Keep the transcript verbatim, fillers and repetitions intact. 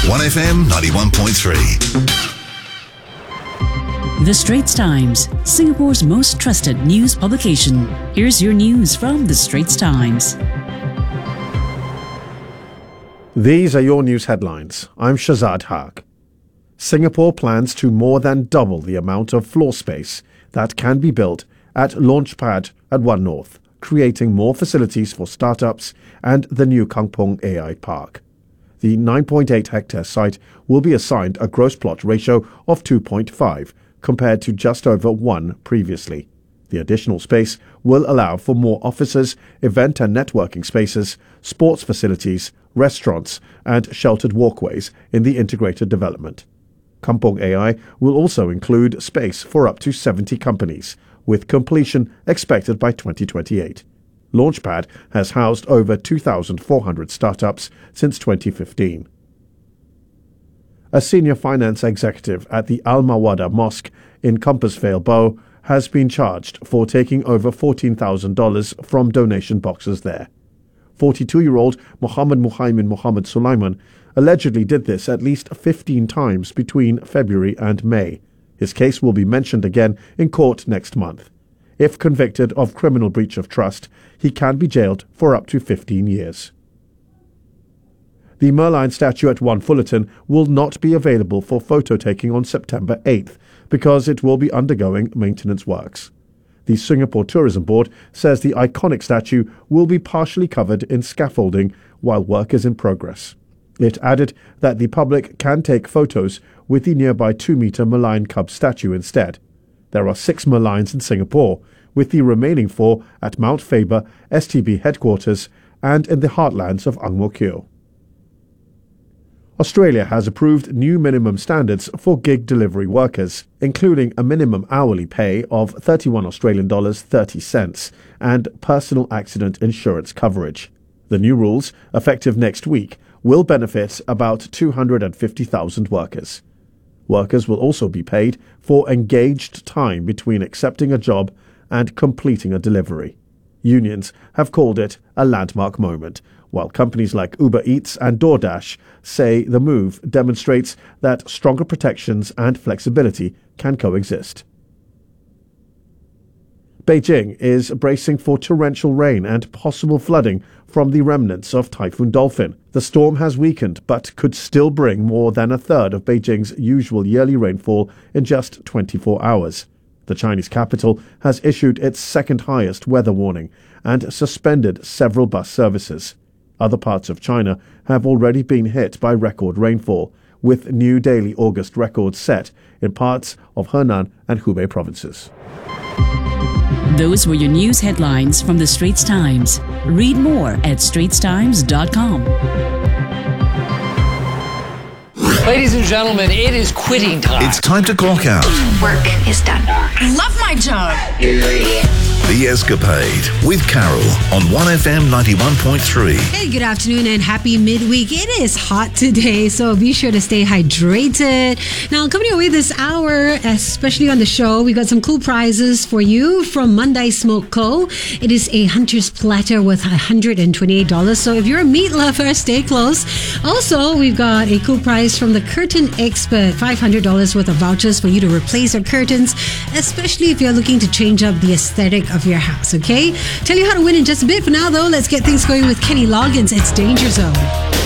one F M ninety-one point three. The Straits Times, Singapore's most trusted news publication. Here's your news from The Straits Times. These are your news headlines. I'm Shazad Haq. Singapore plans to more than double the amount of floor space that can be built at Launchpad at One North, creating more facilities for startups and the new Kampong A I Park. The nine point eight hectare site will be assigned a gross plot ratio of two point five, compared to just over one previously. The additional space will allow for more offices, event and networking spaces, sports facilities, restaurants, and sheltered walkways in the integrated development. Kampong A I will also include space for up to seventy companies, with completion expected by twenty twenty-eight. Launchpad has housed over two thousand four hundred startups since twenty fifteen. A senior finance executive at the Al Mawada Mosque in Compassvale Bow has been charged for taking over fourteen thousand dollars from donation boxes there. forty-two-year-old Muhammad Muhaimin Muhammad Sulaiman allegedly did this at least fifteen times between February and May. His case will be mentioned again in court next month. If convicted of criminal breach of trust, he can be jailed for up to fifteen years. The Merlion statue at One Fullerton will not be available for photo taking on September eighth because it will be undergoing maintenance works. The Singapore Tourism Board says the iconic statue will be partially covered in scaffolding while work is in progress. It added that the public can take photos with the nearby two-metre Merlion Cub statue instead. There are six Merlions in Singapore, with the remaining four at Mount Faber S T B headquarters and in the heartlands of Ang Mo Kio. Australia has approved new minimum standards for gig delivery workers, including a minimum hourly pay of thirty-one Australian dollars thirty and personal accident insurance coverage. The new rules, effective next week, will benefit about two hundred fifty thousand workers. Workers will also be paid for engaged time between accepting a job and completing a delivery. Unions have called it a landmark moment, while companies like Uber Eats and DoorDash say the move demonstrates that stronger protections and flexibility can coexist. Beijing is bracing for torrential rain and possible flooding from the remnants of Typhoon Dolphin. The storm has weakened but could still bring more than a third of Beijing's usual yearly rainfall in just twenty-four hours. The Chinese capital has issued its second highest weather warning and suspended several bus services. Other parts of China have already been hit by record rainfall, with new daily August records set in parts of Henan and Hubei provinces. Those were your news headlines from The Straits Times. Read more at straits times dot com. Ladies and gentlemen, it is quitting time. It's time to clock out. Work is done. Love my job. The Escapade with Carol on one F M ninety-one point three. Hey, good afternoon and happy midweek. It is hot today, so be sure to stay hydrated. Now, coming your way this hour, especially on the show, we got some cool prizes for you from Mandai Smoke Co. It is a Hunter's Platter worth one hundred twenty-eight dollars, so if you're a meat lover, stay close. Also, we've got a cool prize from the Curtain Expert, five hundred dollars worth of vouchers for you to replace your curtains, especially if you're looking to change up the aesthetic of your house, okay? Tell you how to win in just a bit. For now, though, let's get things going with Kenny Loggins. It's Danger Zone.